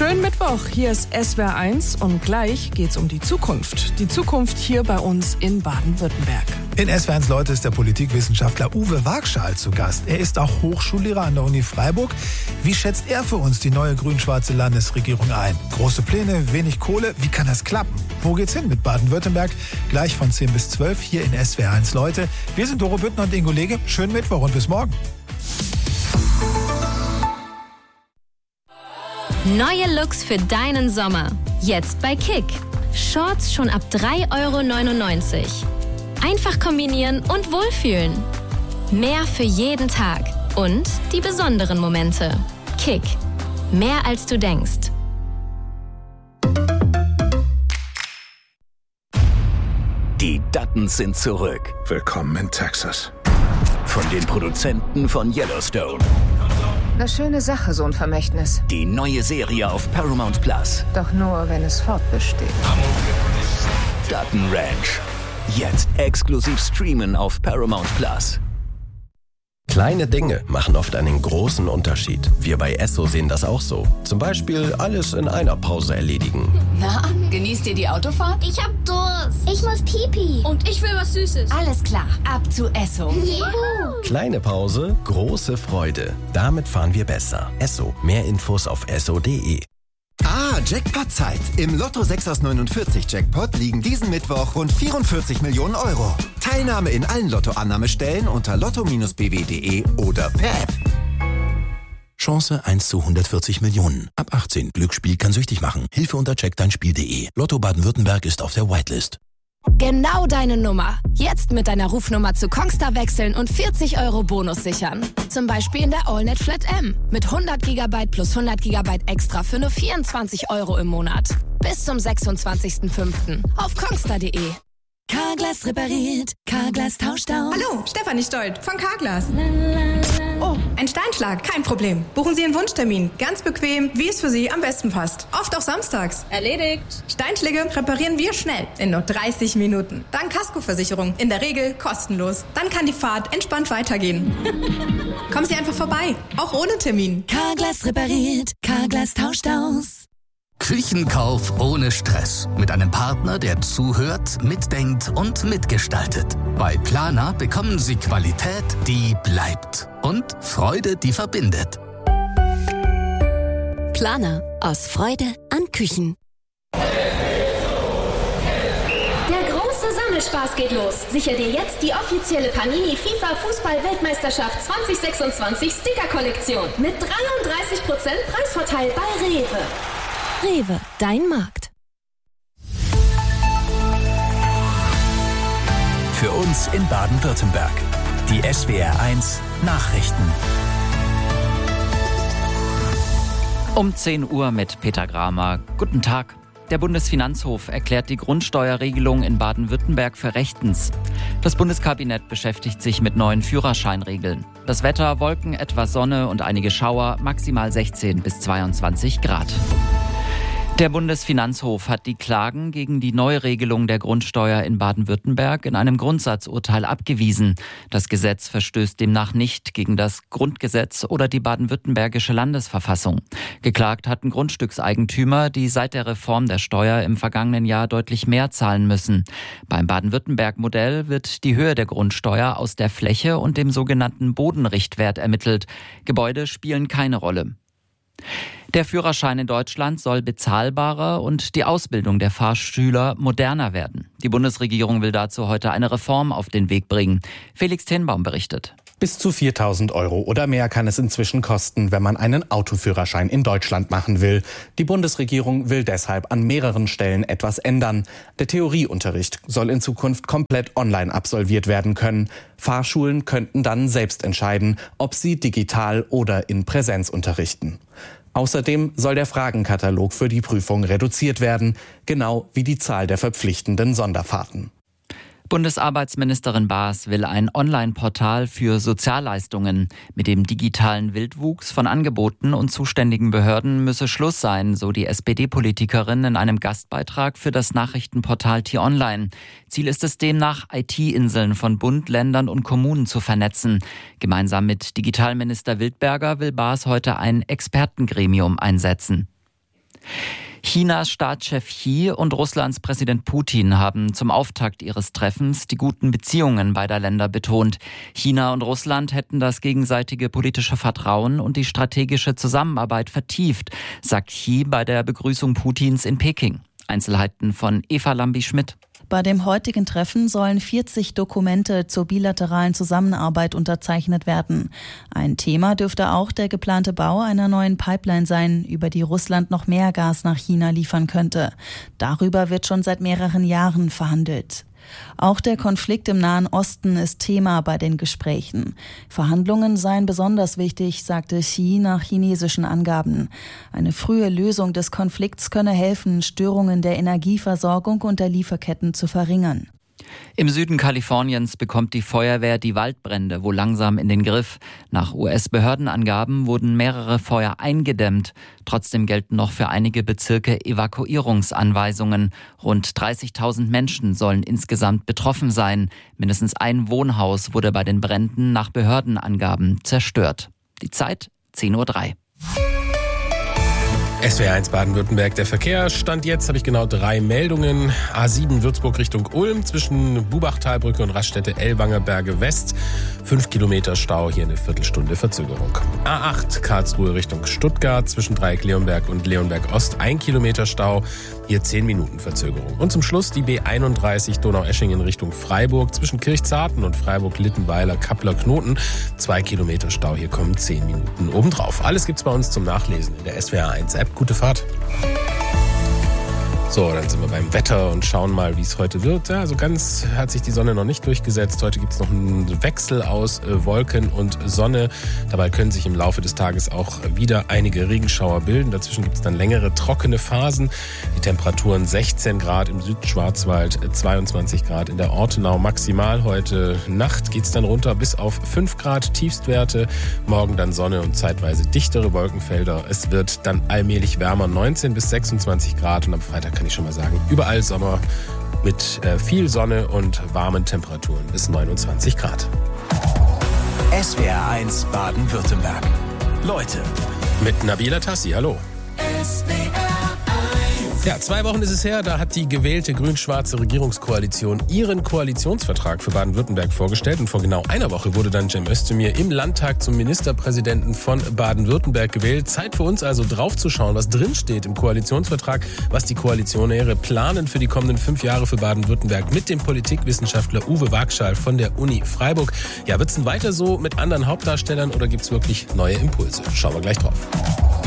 Schönen Mittwoch, hier ist SWR1 und gleich geht's um die Zukunft. Die Zukunft hier bei uns in Baden-Württemberg. In SWR1 Leute ist der Politikwissenschaftler Uwe Wagschal zu Gast. Er ist auch Hochschullehrer an der Uni Freiburg. Wie schätzt er für uns die neue grün-schwarze Landesregierung ein? Große Pläne, wenig Kohle, wie kann das klappen? Wo geht's hin mit Baden-Württemberg? Gleich von 10 bis 12 hier in SWR1 Leute. Wir sind Doro Büttner und Ingo Lege. Schönen Mittwoch und bis morgen. Neue Looks für deinen Sommer. Jetzt bei Kick. Shorts schon ab 3,99 €. Einfach kombinieren und wohlfühlen. Mehr für jeden Tag. Und die besonderen Momente. Kick. Mehr als du denkst. Die Duttons sind zurück. Willkommen in Texas. Von den Produzenten von Yellowstone. Eine schöne Sache, so ein Vermächtnis. Die neue Serie auf Paramount Plus. Doch nur, wenn es fortbesteht. Dutton Ranch. Jetzt exklusiv streamen auf Paramount Plus. Kleine Dinge machen oft einen großen Unterschied. Wir bei Esso sehen das auch so. Zum Beispiel alles in einer Pause erledigen. Na, genießt ihr die Autofahrt? Ich hab Durst. Ich muss Pipi. Und ich will was Süßes. Alles klar, ab zu Esso. Juhu. Kleine Pause, große Freude. Damit fahren wir besser. Esso. Mehr Infos auf esso.de. Jackpot-Zeit. Im Lotto 6 aus 49 Jackpot liegen diesen Mittwoch rund 44 Millionen €. Teilnahme in allen Lottoannahmestellen unter lotto-bw.de oder per App. Chance 1 zu 140 Millionen. Ab 18. Glücksspiel kann süchtig machen. Hilfe unter checkdeinspiel.de. Lotto Baden-Württemberg ist auf der Whitelist. Genau deine Nummer. Jetzt mit deiner Rufnummer zu Kongstar wechseln und 40 € Bonus sichern. Zum Beispiel in der AllNet Flat M. Mit 100 GB plus 100 GB extra für nur 24 € im Monat. Bis zum 26.05. auf kongstar.de. Carglass repariert, Carglass tauscht aus. Hallo, Stefanie Stolt von Carglass. Oh, ein Steinschlag, kein Problem. Buchen Sie einen Wunschtermin. Ganz bequem, wie es für Sie am besten passt. Oft auch samstags. Erledigt. Steinschläge reparieren wir schnell, in nur 30 Minuten. Dank Kaskoversicherung, in der Regel kostenlos. Dann kann die Fahrt entspannt weitergehen. Kommen Sie einfach vorbei, auch ohne Termin. Carglass repariert, Carglass tauscht aus. Küchenkauf ohne Stress. Mit einem Partner, der zuhört, mitdenkt und mitgestaltet. Bei Planer bekommen Sie Qualität, die bleibt. Und Freude, die verbindet. Planer. Aus Freude an Küchen. Der große Sammelspaß geht los. Sichere dir jetzt die offizielle Panini FIFA Fußball-Weltmeisterschaft 2026 Sticker-Kollektion. Mit 33% Preisvorteil bei Rewe. Rewe, dein Markt. Für uns in Baden-Württemberg. Die SWR1 Nachrichten. Um 10 Uhr mit Peter Gramer. Guten Tag. Der Bundesfinanzhof erklärt die Grundsteuerregelung in Baden-Württemberg für rechtens. Das Bundeskabinett beschäftigt sich mit neuen Führerscheinregeln. Das Wetter: Wolken, etwas Sonne und einige Schauer, maximal 16 bis 22 Grad. Der Bundesfinanzhof hat die Klagen gegen die Neuregelung der Grundsteuer in Baden-Württemberg in einem Grundsatzurteil abgewiesen. Das Gesetz verstößt demnach nicht gegen das Grundgesetz oder die baden-württembergische Landesverfassung. Geklagt hatten Grundstückseigentümer, die seit der Reform der Steuer im vergangenen Jahr deutlich mehr zahlen müssen. Beim Baden-Württemberg-Modell wird die Höhe der Grundsteuer aus der Fläche und dem sogenannten Bodenrichtwert ermittelt. Gebäude spielen keine Rolle. Der Führerschein in Deutschland soll bezahlbarer und die Ausbildung der Fahrschüler moderner werden. Die Bundesregierung will dazu heute eine Reform auf den Weg bringen. Felix Tenbaum berichtet. Bis zu 4.000 € oder mehr kann es inzwischen kosten, wenn man einen Autoführerschein in Deutschland machen will. Die Bundesregierung will deshalb an mehreren Stellen etwas ändern. Der Theorieunterricht soll in Zukunft komplett online absolviert werden können. Fahrschulen könnten dann selbst entscheiden, ob sie digital oder in Präsenz unterrichten. Außerdem soll der Fragenkatalog für die Prüfung reduziert werden, genau wie die Zahl der verpflichtenden Sonderfahrten. Bundesarbeitsministerin Baas will ein Online-Portal für Sozialleistungen. Mit dem digitalen Wildwuchs von Angeboten und zuständigen Behörden müsse Schluss sein, so die SPD-Politikerin in einem Gastbeitrag für das Nachrichtenportal T-Online. Ziel ist es demnach, IT-Inseln von Bund, Ländern und Kommunen zu vernetzen. Gemeinsam mit Digitalminister Wildberger will Baas heute ein Expertengremium einsetzen. Chinas Staatschef Xi und Russlands Präsident Putin haben zum Auftakt ihres Treffens die guten Beziehungen beider Länder betont. China und Russland hätten das gegenseitige politische Vertrauen und die strategische Zusammenarbeit vertieft, sagt Xi bei der Begrüßung Putins in Peking. Einzelheiten von Eva Lambi-Schmidt. Bei dem heutigen Treffen sollen 40 Dokumente zur bilateralen Zusammenarbeit unterzeichnet werden. Ein Thema dürfte auch der geplante Bau einer neuen Pipeline sein, über die Russland noch mehr Gas nach China liefern könnte. Darüber wird schon seit mehreren Jahren verhandelt. Auch der Konflikt im Nahen Osten ist Thema bei den Gesprächen. Verhandlungen seien besonders wichtig, sagte Xi nach chinesischen Angaben. Eine frühe Lösung des Konflikts könne helfen, Störungen der Energieversorgung und der Lieferketten zu verringern. Im Süden Kaliforniens bekommt die Feuerwehr die Waldbrände wohl langsam in den Griff. Nach US-Behördenangaben wurden mehrere Feuer eingedämmt. Trotzdem gelten noch für einige Bezirke Evakuierungsanweisungen. Rund 30.000 Menschen sollen insgesamt betroffen sein. Mindestens ein Wohnhaus wurde bei den Bränden nach Behördenangaben zerstört. Die Zeit 10:03 Uhr. SWR1 Baden-Württemberg, der Verkehr. Stand jetzt habe ich genau 3 Meldungen. A7 Würzburg Richtung Ulm zwischen Bubachtalbrücke und Raststätte Ellwanger Berge West. 5 Kilometer Stau, hier eine Viertelstunde Verzögerung. A8 Karlsruhe Richtung Stuttgart zwischen Dreieck Leonberg und Leonberg Ost. 1 Kilometer Stau, hier 10 Minuten Verzögerung. Und zum Schluss die B31 Donaueschingen Richtung Freiburg zwischen Kirchzarten und Freiburg-Littenweiler Kappler Knoten. 2 Kilometer Stau, hier kommen 10 Minuten obendrauf. Alles gibt's bei uns zum Nachlesen in der SWR1 App. Gute Fahrt. So, dann sind wir beim Wetter und schauen mal, wie es heute wird. Ja, also ganz hat sich die Sonne noch nicht durchgesetzt. Heute gibt es noch einen Wechsel aus Wolken und Sonne. Dabei können sich im Laufe des Tages auch wieder einige Regenschauer bilden. Dazwischen gibt es dann längere trockene Phasen. Die Temperaturen 16 Grad im Südschwarzwald, 22 Grad in der Ortenau maximal. Heute Nacht geht es dann runter bis auf 5 Grad Tiefstwerte. Morgen dann Sonne und zeitweise dichtere Wolkenfelder. Es wird dann allmählich wärmer, 19 bis 26 Grad. Und am Freitag kann ich schon mal sagen, überall Sommer mit viel Sonne und warmen Temperaturen bis 29 Grad. SWR1 Baden-Württemberg. Leute. Mit Nabila Tassi, hallo. Ja, 2 Wochen ist es her, da hat die gewählte grün-schwarze Regierungskoalition ihren Koalitionsvertrag für Baden-Württemberg vorgestellt. Und vor genau einer Woche wurde dann Cem Özdemir im Landtag zum Ministerpräsidenten von Baden-Württemberg gewählt. Zeit für uns also draufzuschauen, was drinsteht im Koalitionsvertrag, was die Koalitionäre planen für die kommenden 5 Jahre für Baden-Württemberg mit dem Politikwissenschaftler Uwe Wagschal von der Uni Freiburg. Ja, wird's denn weiter so mit anderen Hauptdarstellern oder gibt's wirklich neue Impulse? Schauen wir gleich drauf.